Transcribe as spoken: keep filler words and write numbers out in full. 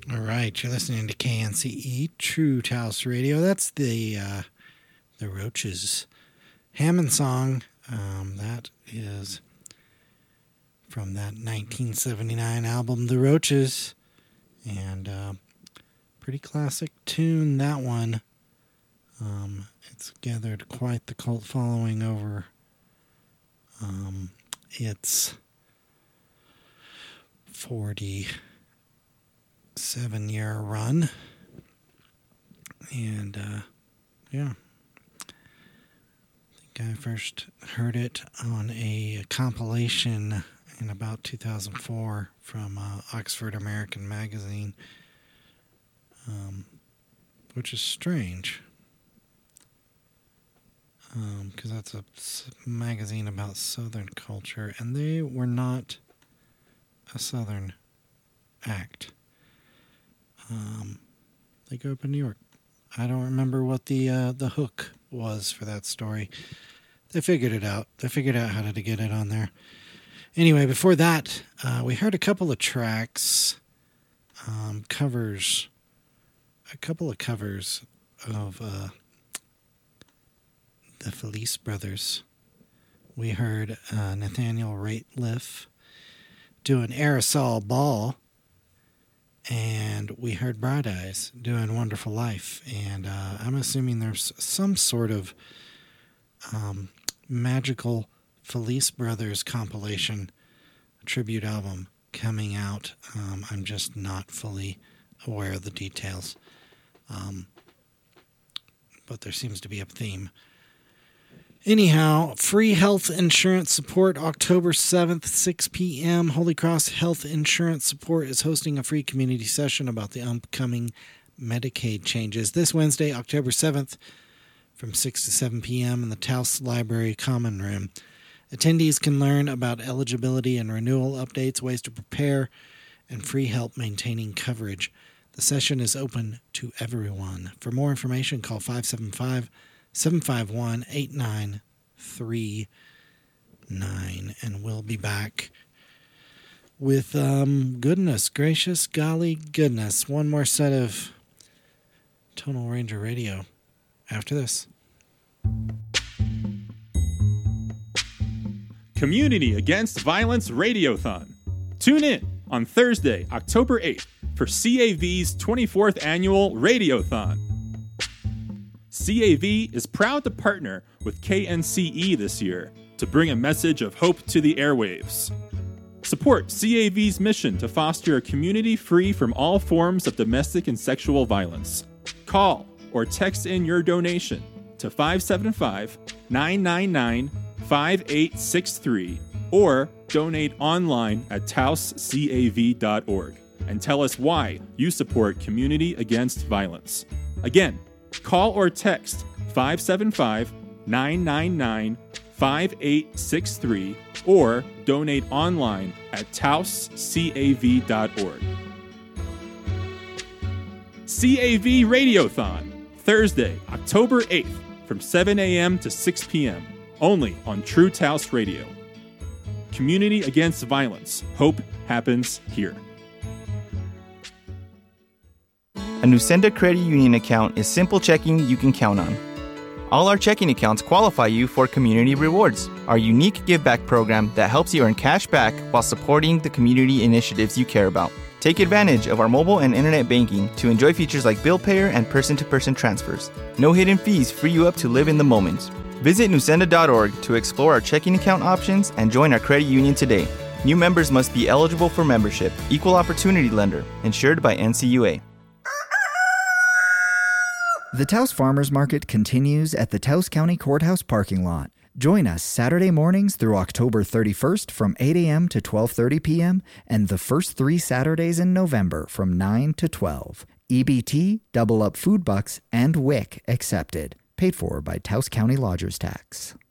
All right, you're listening to K N C E, True Taos Radio. That's the uh, the Roaches Hammond song. Um, that is from that nineteen seventy-nine album, The Roaches. And uh, pretty classic tune, that one. Um, it's gathered quite the cult following over um, its forty-seven-year run. And, uh, yeah. I think I first heard it on a compilation in about two thousand four from uh, Oxford American Magazine, um, which is strange. Because um, that's a magazine about Southern culture, and they were not a Southern act. Um, they grew up in New York. I don't remember what the uh, the hook was for that story. They figured it out. They figured out how to get it on there. Anyway, before that, uh, we heard a couple of tracks, um, covers, a couple of covers of uh, the Felice Brothers. We heard uh, Nathaniel Rateliff doing Aerosol Ball, and we heard Bright Eyes doing Wonderful Life. And uh, I'm assuming there's some sort of um, magical Felice Brothers compilation tribute album coming out. Um, I'm just not fully aware of the details. Um, but there seems to be a theme. Anyhow, free health insurance support October seventh, six p.m. Holy Cross Health Insurance Support is hosting a free community session about the upcoming Medicaid changes this Wednesday, October seventh, from six to seven p.m. in the Taos Library Common Room. Attendees can learn about eligibility and renewal updates, ways to prepare, and free help maintaining coverage. The session is open to everyone. For more information, call five seven five, seven five one, eight nine three nine, and we'll be back with, um, goodness gracious, golly goodness, one more set of Tonal Ranger Radio after this. Community Against Violence Radiothon. Tune in on Thursday, October eighth for C A V's twenty-fourth Annual Radiothon. C A V is proud to partner with K N C E this year to bring a message of hope to the airwaves. Support C A V's mission to foster a community free from all forms of domestic and sexual violence. Call or text in your donation to five seven five, nine nine nine, five eight six three or donate online at taos cav dot org and tell us why you support Community Against Violence. Again, call or text five seven five, nine nine nine, five eight six three or donate online at taos cav dot org. C A V Radiothon, Thursday, October eighth from seven a.m. to six p.m. only on True Taos Radio. Community Against Violence. Hope happens here. A Nusenda Credit Union account is simple checking you can count on. All our checking accounts qualify you for Community Rewards, our unique give-back program that helps you earn cash back while supporting the community initiatives you care about. Take advantage of our mobile and internet banking to enjoy features like bill payer and person-to-person transfers. No hidden fees free you up to live in the moment. Visit nusenda dot org to explore our checking account options and join our credit union today. New members must be eligible for membership. Equal opportunity lender. Insured by N C U A. The Taos Farmers Market continues at the Taos County Courthouse parking lot. Join us Saturday mornings through October thirty-first from eight a.m. to twelve thirty p.m. and the first three Saturdays in November from nine to twelve. E B T, Double Up Food Bucks, and W I C accepted. Paid for by Taos County Lodgers Tax.